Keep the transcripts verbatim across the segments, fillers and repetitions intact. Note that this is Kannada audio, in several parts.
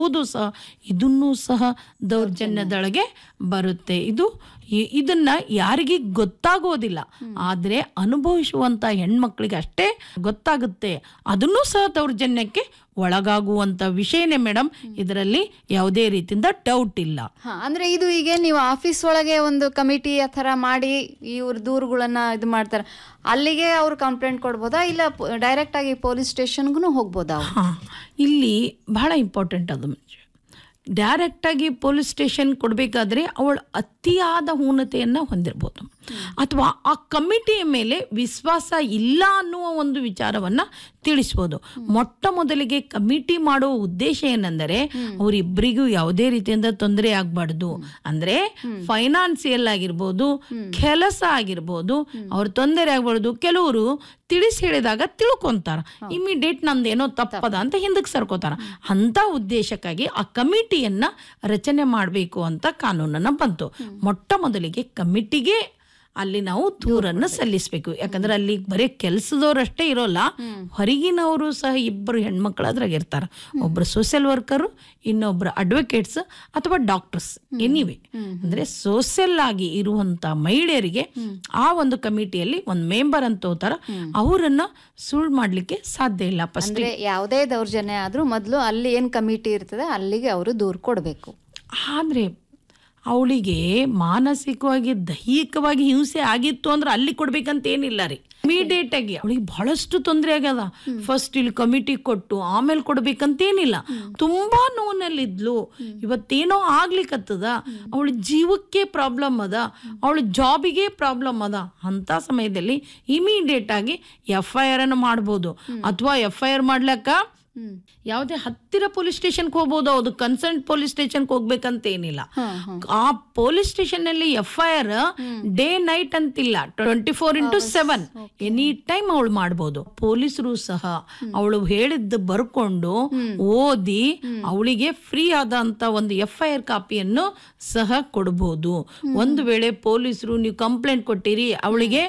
ಹೌದು ಸಹ ಇದನ್ನೂ ಸಹ ದೌರ್ಜನ್ಯದೊಳಗೆ ಬರುತ್ತೆ. ಇದು ಇದನ್ನ ಯಾರಿಗೆ ಗೊತ್ತಾಗೋದಿಲ್ಲ, ಆದರೆ ಅನುಭವಿಸುವಂತ ಹೆಣ್ಮಕ್ಳಿಗೆ ಅಷ್ಟೇ ಗೊತ್ತಾಗುತ್ತೆ. ಅದನ್ನೂ ಸಹ ದೌರ್ಜನ್ಯಕ್ಕೆ ಒಳಗಾಗುವಂತ ವಿಷಯನೇ ಮೇಡಮ್. ಇದರಲ್ಲಿ ಯಾವುದೇ ರೀತಿಯಿಂದ ಡೌಟ್ ಇಲ್ಲ. ಹಾ, ಅಂದ್ರೆ ಇದು ಈಗ ನೀವು ಆಫೀಸ್ ಒಳಗೆ ಒಂದು ಕಮಿಟಿ ಆ ಥರ ಮಾಡಿ ಇವ್ರ ದೂರುಗಳನ್ನ ಇದು ಮಾಡ್ತಾರೆ, ಅಲ್ಲಿಗೆ ಅವ್ರು ಕಂಪ್ಲೇಂಟ್ ಕೊಡ್ಬೋದಾ, ಇಲ್ಲ ಡೈರೆಕ್ಟ್ ಆಗಿ ಪೊಲೀಸ್ ಸ್ಟೇಷನ್ಗೂ ಹೋಗ್ಬೋದಾ? ಹಾ, ಇಲ್ಲಿ ಬಹಳ ಇಂಪಾರ್ಟೆಂಟ್ ಅದು. ಡೈರೆಕ್ಟಾಗಿ ಪೊಲೀಸ್ ಸ್ಟೇಷನ್ ಕೊಡಬೇಕಾದ್ರೆ ಅವಳು ಅತಿಯಾದ ಊನತೆಯನ್ನು ಹೊಂದಿರ್ಬೋದು, ಅಥವಾ ಆ ಕಮಿಟಿಯ ಮೇಲೆ ವಿಶ್ವಾಸ ಇಲ್ಲ ಅನ್ನುವ ಒಂದು ವಿಚಾರವನ್ನು ತಿಳಿಸ್ಬೋದು. ಮೊಟ್ಟ ಮೊದಲಿಗೆ ಕಮಿಟಿ ಮಾಡುವ ಉದ್ದೇಶ ಏನೆಂದರೆ ಅವರಿಬ್ಬರಿಗೂ ಯಾವುದೇ ರೀತಿಯಿಂದ ತೊಂದರೆ ಆಗಬಾರ್ದು. ಅಂದರೆ ಫೈನಾನ್ಸಿಯಲ್ ಆಗಿರ್ಬೋದು, ಕೆಲಸ ಆಗಿರ್ಬೋದು, ಅವ್ರ ತೊಂದರೆ ಆಗ್ಬಾರ್ದು. ಕೆಲವರು ತಿಳಿಸಿ ಹೇಳಿದಾಗ ತಿಳ್ಕೊಂತಾರ, ಇಮಿಡಿಯೇಟ್ ನಂದೇನೋ ತಪ್ಪದ ಅಂತ ಹಿಂದಕ್ಕೆ ಸರ್ಕೋತಾರ. ಅಂತ ಉದ್ದೇಶಕ್ಕಾಗಿ ಆ ಕಮಿಟಿಯನ್ನ ರಚನೆ ಮಾಡಬೇಕು ಅಂತ ಕಾನೂನನ್ನ ಬಂತು. ಮೊಟ್ಟ ಮೊದಲಿಗೆ ಕಮಿಟಿಗೆ ಅಲ್ಲಿ ನಾವು ದೂರನ್ನು ಸಲ್ಲಿಸಬೇಕು. ಯಾಕಂದ್ರೆ ಅಲ್ಲಿ ಬರೀ ಕೆಲಸದವರಷ್ಟೇ ಇರೋಲ್ಲ, ಹೊರಗಿನವರು ಸಹ ಇಬ್ಬರು ಹೆಣ್ಮಕ್ಳು ಅದ್ರಾಗ ಇರ್ತಾರೆ. ಒಬ್ರು ಸೋಷಿಯಲ್ ವರ್ಕರು, ಇನ್ನೊಬ್ರು ಅಡ್ವೊಕೇಟ್ಸ್ ಅಥವಾ ಡಾಕ್ಟರ್ಸ್. ಎನಿವೆ ಅಂದ್ರೆ ಸೋಷಿಯಲ್ ಆಗಿ ಇರುವಂತ ಮಹಿಳೆಯರಿಗೆ ಆ ಒಂದು ಕಮಿಟಿಯಲ್ಲಿ ಒಂದು ಮೆಂಬರ್ ಅಂತ ಹೋಗ್ತಾರ, ಅವರನ್ನ ಸುಳ್ಳು ಮಾಡ್ಲಿಕ್ಕೆ ಸಾಧ್ಯ ಇಲ್ಲ. ಫಸ್ಟ್ ಯಾವುದೇ ದೌರ್ಜನ್ಯ ಆದ್ರೂ ಮೊದಲು ಅಲ್ಲಿ ಏನ್ ಕಮಿಟಿ ಇರ್ತದೆ ಅಲ್ಲಿಗೆ ಅವರು ದೂರು ಕೊಡಬೇಕು. ಆದ್ರೆ ಅವಳಿಗೆ ಮಾನಸಿಕವಾಗಿ ದೈಹಿಕವಾಗಿ ಹಿಂಸೆ ಆಗಿತ್ತು ಅಂದ್ರೆ ಅಲ್ಲಿ ಕೊಡ್ಬೇಕಂತ ಏನಿಲ್ಲ ರೀ. ಇಮಿಡಿಯೇಟ್ ಆಗಿ ಅವಳಿಗೆ ಬಹಳಷ್ಟು ತೊಂದರೆ ಆಗ್ಯದ, ಫಸ್ಟ್ ಇಲ್ಲಿ ಕಮಿಟಿ ಕೊಟ್ಟು ಆಮೇಲೆ ಕೊಡ್ಬೇಕಂತೇನಿಲ್ಲ. ತುಂಬಾ ನೋವಿನಲ್ಲಿದ್ಲು, ಇವತ್ತೇನೋ ಆಗ್ಲಿಕ್ಕತ್ತದ, ಅವಳ ಜೀವಕ್ಕೆ ಪ್ರಾಬ್ಲಮ್ ಅದ, ಅವಳ ಜಾಬಿಗೆ ಪ್ರಾಬ್ಲಮ್ ಅದ. ಅಂತ ಸಮಯದಲ್ಲಿ ಇಮಿಡಿಯೇಟ್ ಆಗಿ ಎಫ್ ಐ ಆರ್ ಅನ್ನು ಮಾಡ್ಬೋದು. ಅಥವಾ ಎಫ್ ಐ ಆರ್ ಮಾಡ್ಲಕ್ಕ ಯಾವುದೇ ಹತ್ತಿರ ಪೊಲೀಸ್ ಸ್ಟೇಷನ್ಗೆ ಹೋಗ್ಬೋದು. ಅದು ಕನ್ಸರ್ನ್ ಪೊಲೀಸ್ ಸ್ಟೇಷನ್ಗೆ ಹೋಗ್ಬೇಕಂತ ಏನಿಲ್ಲ. ಆ ಪೊಲೀಸ್ ಸ್ಟೇಷನ್ ನಲ್ಲಿ F I R day night ಅಂತಿಲ್ಲ, twenty four into seven any time ಅವಳು ಮಾಡ್ಬೋದು. ಪೊಲೀಸರು ಸಹ ಅವಳು ಹೇಳಿದ್ದು ಬರ್ಕೊಂಡು ಓದಿ ಅವಳಿಗೆ ಫ್ರೀ ಆದಂತ ಒಂದು ಎಫ್ ಐ ಆರ್ ಕಾಪಿಯನ್ನು ಸಹ ಕೊಡ್ಬೋದು. ಒಂದು ವೇಳೆ ಪೊಲೀಸರು ನೀವು ಕಂಪ್ಲೇಂಟ್ ಕೊಟ್ಟಿರಿ, ಅವಳಿಗೆ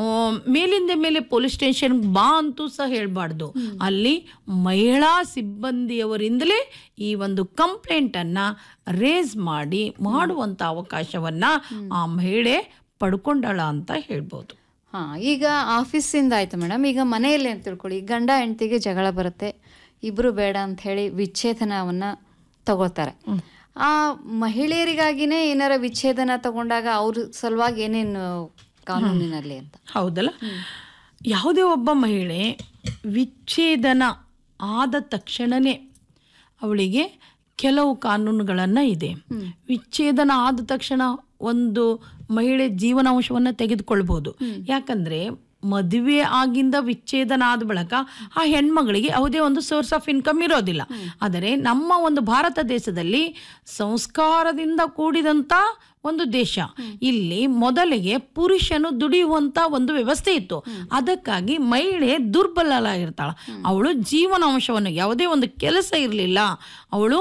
ಮೇಲಿಂದ ಮೇಲೆ ಪೊಲೀಸ್ ಸ್ಟೇಷನ್ ಬಾ ಅಂತೂ ಸಹ ಹೇಳ್ಬಾರ್ದು. ಅಲ್ಲಿ ಮಹಿಳಾ ಸಿಬ್ಬಂದಿಯವರಿಂದಲೇ ಈ ಒಂದು ಕಂಪ್ಲೇಂಟ್ ಅನ್ನ ರೇಸ್ ಮಾಡಿ ಮಾಡುವಂತ ಅವಕಾಶವನ್ನ ಆ ಮಹಿಳೆ ಪಡ್ಕೊಂಡಳ ಅಂತ ಹೇಳ್ಬೋದು. ಹಾ, ಈಗ ಆಫೀಸಿಂದ ಆಯ್ತು ಮೇಡಮ್. ಈಗ ಮನೆಯಲ್ಲಿ ಅಂತ ತಿಳ್ಕೊಳ್ಳಿ, ಗಂಡ ಹೆಂಡತಿಗೆ ಜಗಳ ಬರುತ್ತೆ, ಇಬ್ರು ಬೇಡ ಅಂತ ಹೇಳಿ ವಿಚ್ಛೇದನವನ್ನ ತಗೋತಾರೆ. ಆ ಮಹಿಳೆಯರಿಗಾಗಿನೇ ಏನಾರ ವಿಚ್ಛೇದನ ತಗೊಂಡಾಗ ಅವ್ರ ಸಲುವಾಗಿ ಏನೇನು ಕಾನೂನಿನಲ್ಲಿ ಅಂತ? ಹೌದಲ್ಲ, ಯಾವುದೇ ಒಬ್ಬ ಮಹಿಳೆ ವಿಚ್ಛೇದನ ಆದ ತಕ್ಷಣನೇ ಅವಳಿಗೆ ಕೆಲವು ಕಾನೂನುಗಳನ್ನು ಇದೆ. ವಿಚ್ಛೇದನ ಆದ ತಕ್ಷಣ ಒಂದು ಮಹಿಳೆ ಜೀವನಾಂಶವನ್ನು ತೆಗೆದುಕೊಳ್ಬೋದು. ಯಾಕಂದ್ರೆ ಮದುವೆ ಆಗಿಂದ ವಿಚ್ಛೇದನ ಆದ ಬಳಿಕ ಆ ಹೆಣ್ಮಗಳಿಗೆ ಯಾವುದೇ ಒಂದು ಸೋರ್ಸ್ ಆಫ್ ಇನ್ಕಮ್ ಇರೋದಿಲ್ಲ. ಆದರೆ ನಮ್ಮ ಒಂದು ಭಾರತ ದೇಶದಲ್ಲಿ ಸಂಸ್ಕಾರದಿಂದ ಕೂಡಿದಂಥ ಒಂದು ದೇಶ. ಇಲ್ಲಿ ಮೊದಲಿಗೆ ಪುರುಷನು ದುಡಿಯುವಂತ ಒಂದು ವ್ಯವಸ್ಥೆ ಇತ್ತು. ಅದಕ್ಕಾಗಿ ಮಹಿಳೆ ದುರ್ಬಲಳಾಗಿರ್ತಾಳ. ಅವಳು ಜೀವನಾಂಶವನ್ನು, ಯಾವುದೇ ಒಂದು ಕೆಲಸ ಇರಲಿಲ್ಲ, ಅವಳು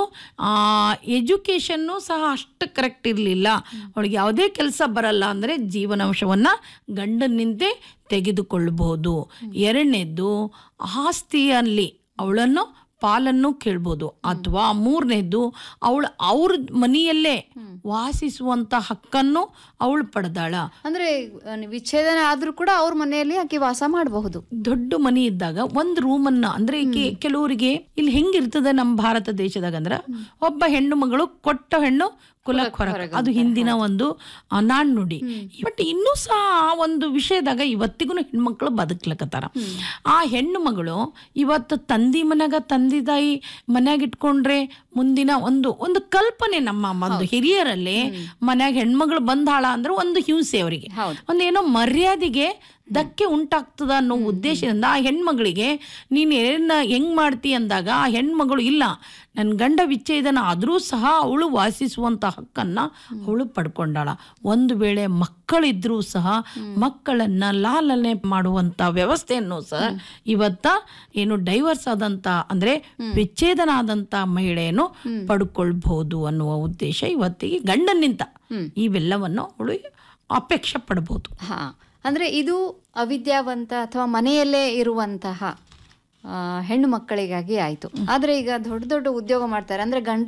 ಎಜುಕೇಶನ್ನು ಸಹ ಅಷ್ಟು ಕರೆಕ್ಟ್ ಇರಲಿಲ್ಲ, ಅವಳಿಗೆ ಯಾವುದೇ ಕೆಲಸ ಬರಲ್ಲ ಅಂದರೆ ಜೀವನಾಂಶವನ್ನ ಗಂಡನಿಂದ ತೆಗೆದುಕೊಳ್ಳಬಹುದು. ಎರಡನೇದ್ದು, ಆಸ್ತಿಯಲ್ಲಿ ಅವಳನ್ನು ಪಾಲನ್ನು ಕೇಳ್ಬೋದು. ಅಥವಾ ಮೂರನೇದ್ದು, ಅವಳು ಅವ್ರ ಮನೆಯಲ್ಲೇ ವಾಸಿಸುವಂತ ಹಕ್ಕನ್ನು ಅವಳು ಪಡೆದಾಳ. ಅಂದ್ರೆ ವಿಚ್ಛೇದನ ಆದ್ರೂ ಕೂಡ ಅವ್ರ ಮನೆಯಲ್ಲಿ ಆಕೆ ವಾಸ ಮಾಡಬಹುದು. ದೊಡ್ಡ ಮನೆ ಇದ್ದಾಗ ಒಂದು ರೂಮನ್ನ, ಅಂದ್ರೆ ಕೆಲವರಿಗೆ ಇಲ್ಲಿ ಹೆಂಗಿರ್ತದೆ ನಮ್ಮ ಭಾರತ ದೇಶದಾಗ ಅಂದ್ರ, ಒಬ್ಬ ಹೆಣ್ಣು ಮಗಳು ಕೊಟ್ಟ ಹೆಣ್ಣು ಕುಲಕ್ಕೆ ಹೊರಗೆ, ಅದು ಹಿಂದಿನ ಒಂದು ನಾಣ್ಣುಡಿ. ಬಟ್ ಇನ್ನೂ ಸಹ ಆ ಒಂದು ವಿಷಯದಾಗ ಇವತ್ತಿಗೂ ಹೆಣ್ಮಕ್ಳು ಬದುಕ್ಲಕತ್ತಾರ. ಆ ಹೆಣ್ಣು ಮಗಳು ಇವತ್ತು ತಂದಿ ಮನ್ಯಾಗ ತಂದಿ ತಾಯಿ ಮನ್ಯಾಗ ಇಟ್ಕೊಂಡ್ರೆ ಮುಂದಿನ ಒಂದು ಒಂದು ಕಲ್ಪನೆ ನಮ್ಮ ಒಂದು ಹಿರಿಯರಲ್ಲಿ, ಮನ್ಯಾಗ ಹೆಣ್ಮಗಳು ಬಂದಾಳ ಅಂದ್ರೆ ಒಂದು ಹಿಂಸೆ, ಅವರಿಗೆ ಒಂದೇನೋ ಮರ್ಯಾದೆಗೆ ಧಕ್ಕೆ ಉಂಟಾಗ್ತದ ಅನ್ನೋ ಉದ್ದೇಶದಿಂದ ಆ ಹೆಣ್ಮಗಳಿಗೆ ನೀನು ಏನ ಹೆಂಗ್ ಮಾಡ್ತಿ ಅಂದಾಗ ಆ ಹೆಣ್ಮಗಳು ಇಲ್ಲ, ನನ್ನ ಗಂಡ ವಿಚ್ಛೇದನ ಆದರೂ ಸಹ ಅವಳು ವಾಸಿಸುವಂತ ಹಕ್ಕನ್ನ ಅವಳು ಪಡ್ಕೊಂಡಾಳ. ಒಂದು ವೇಳೆ ಮಕ್ಕಳಿದ್ರೂ ಸಹ ಮಕ್ಕಳನ್ನ ಲಾಲನೆ ಮಾಡುವಂತ ವ್ಯವಸ್ಥೆಯನ್ನು ಸಹ ಇವತ್ತ ಏನು ಡೈವರ್ಸ್ ಆದಂತ ಅಂದ್ರೆ ವಿಚ್ಛೇದನ ಆದಂತ ಮಹಿಳೆಯನ್ನು ಪಡ್ಕೊಳ್ಬಹುದು ಅನ್ನುವ ಉದ್ದೇಶ ಇವತ್ತಿಗೆ ಗಂಡನಿಂದ ಇವೆಲ್ಲವನ್ನು ಅವಳು ಅಪೇಕ್ಷೆ ಪಡಬಹುದು. ಹಾ, ಅಂದ್ರೆ ಇದು ಅವಿದ್ಯಾವಂತ ಅಥವಾ ಮನೆಯಲ್ಲೇ ಇರುವಂತಹ ಹೆಣ್ಣು ಮಕ್ಕಳಿಗಾಗಿ ಆಯಿತು. ಆದರೆ ಈಗ ದೊಡ್ಡ ದೊಡ್ಡ ಉದ್ಯೋಗ ಮಾಡ್ತಾರೆ ಅಂದರೆ ಗಂಡ